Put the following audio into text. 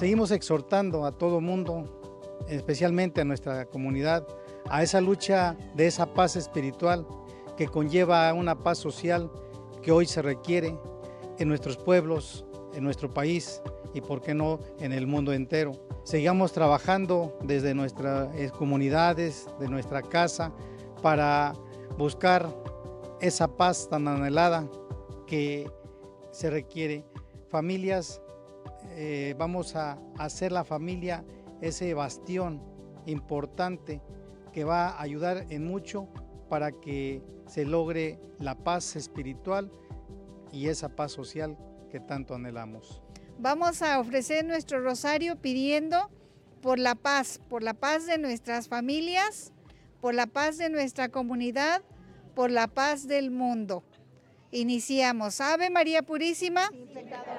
Seguimos exhortando a todo mundo, especialmente a nuestra comunidad, a esa lucha de esa paz espiritual que conlleva una paz social que hoy se requiere en nuestros pueblos, en nuestro país y, por qué no, en el mundo entero. Sigamos trabajando desde nuestras comunidades, de nuestra casa, para buscar esa paz tan anhelada que se requiere. Familias, vamos a hacer la familia ese bastión importante que va a ayudar en mucho para que se logre la paz espiritual y esa paz social que tanto anhelamos. Vamos a ofrecer nuestro rosario pidiendo por la paz de nuestras familias, por la paz de nuestra comunidad, por la paz del mundo. Iniciamos. Ave María Purísima. Sin pecado